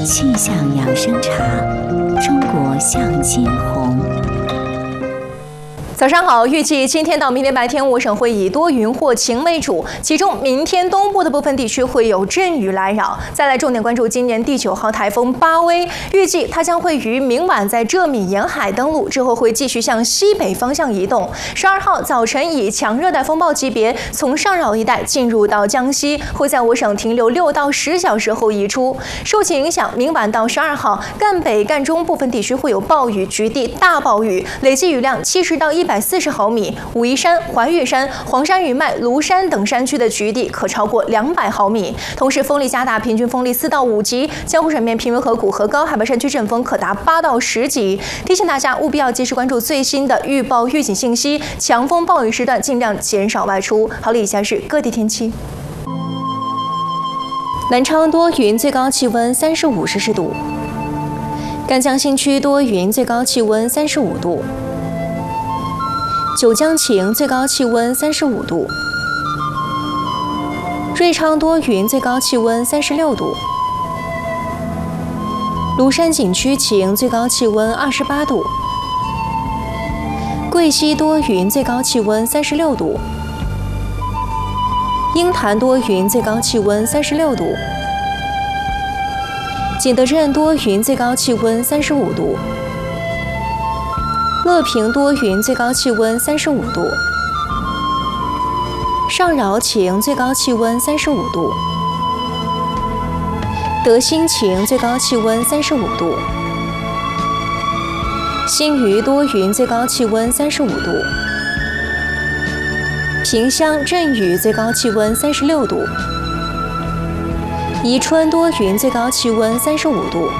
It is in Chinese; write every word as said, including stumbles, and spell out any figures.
气象养生茶，中国向金红。 早上好，预计今天到明天白天，我省会以多云或晴为主，其中明天东部的部分地区会有阵雨来扰。再来重点关注今年第九号台风巴威，预计它将会于明晚在浙闽沿海登陆，之后会继续向西北方向移动。十二号早晨以强热带风暴级别从上饶一带进入到江西，会在我省停留六到十小时后移出。受其影响，明晚到十二号，赣北、赣中部分地区会有暴雨、局地大暴雨，累计雨量七十到一百四十毫米，武夷山、怀玉山、黄山余脉、庐山等山区的局地可超过两百毫米。同时，风力加大，平均风力四到五级，江湖水面平原河谷和高海拔山区阵风可达八到十级。提醒大家务必要及时关注最新的预报预警信息，强风暴雨时段尽量减少外出。好了，以下是各地天气。南昌多云，最高气温三十五摄氏度；赣江新区多云，最高气温三十五度。九江晴，最高气温三十五度；瑞昌多云，最高气温三十六度；庐山景区晴，最高气温二十八度；贵溪多云，最高气温三十六度；鹰潭多云，最高气温三十六度；景德镇多云，最高气温三十五度；乐平多云，最高气温三十五度；上饶晴，最高气温三十五度；德兴晴，最高气温三十五度；新余多云，最高气温三十五度；萍乡阵雨，最高气温三十六度；宜春多云，最高气温三十五度。